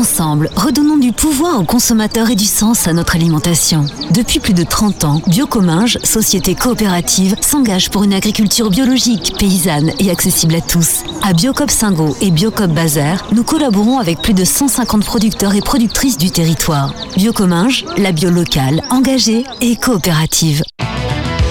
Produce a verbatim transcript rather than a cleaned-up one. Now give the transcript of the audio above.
Ensemble, redonnons du pouvoir aux consommateurs et du sens à notre alimentation. Depuis plus de trente ans, Biocominges, société coopérative, s'engage pour une agriculture biologique, paysanne et accessible à tous. À Biocoop Singo et Biocoop Bazaire, nous collaborons avec plus de cent cinquante producteurs et productrices du territoire. Biocominges, la bio locale, engagée et coopérative.